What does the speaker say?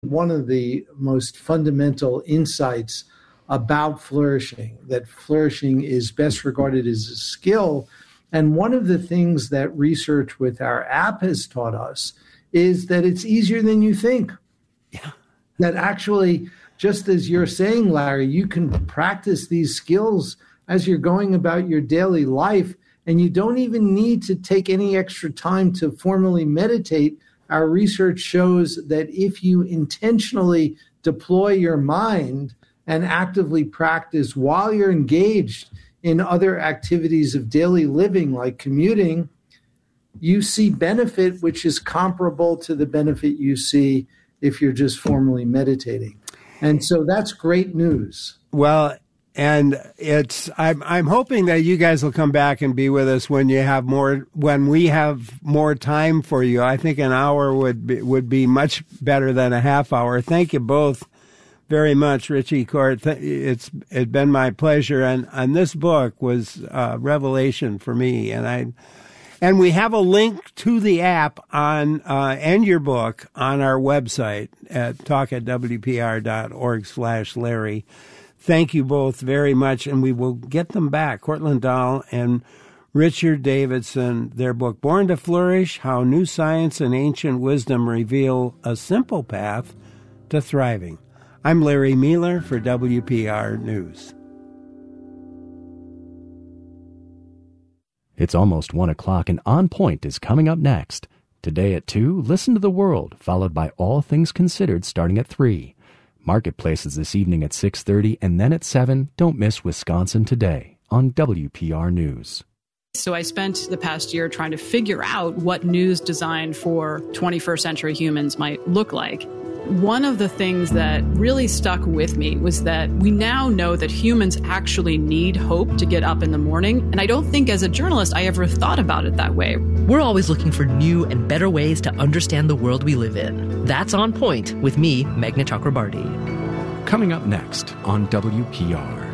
one of the most fundamental insights about flourishing, that flourishing is best regarded as a skill. And one of the things that research with our app has taught us is that it's easier than you think. Yeah. That actually, just as you're saying, Larry, you can practice these skills as you're going about your daily life, and you don't even need to take any extra time to formally meditate. Our research shows that if you intentionally deploy your mind and actively practice while you're engaged in other activities of daily living, like commuting, you see benefit which is comparable to the benefit you see if you're just formally meditating. And so that's great news. Well, and I'm hoping that you guys will come back and be with us when we have more time for you. I think an hour would be much better than a half hour. Thank you both very much, Richie Court. It's been my pleasure, and this book was a revelation for me. And we have a link to the app on and your book on our website at talkatwpr.org/Larry. Thank you both very much, and we will get them back. Cortland Dahl and Richard Davidson, their book, Born to Flourish, How New Science and Ancient Wisdom Reveal a Simple Path to Thriving. I'm Larry Mueller for WPR News. It's almost 1 o'clock, and On Point is coming up next. Today at 2, Listen to the World, followed by All Things Considered starting at 3. Marketplaces this evening at 6:30, and then at 7, don't miss Wisconsin Today on WPR News. So I spent the past year trying to figure out what news designed for 21st century humans might look like. One of the things that really stuck with me was that we now know that humans actually need hope to get up in the morning. And I don't think as a journalist I ever thought about it that way. We're always looking for new and better ways to understand the world we live in. That's On Point with me, Meghna Chakrabarty. Coming up next on WPR.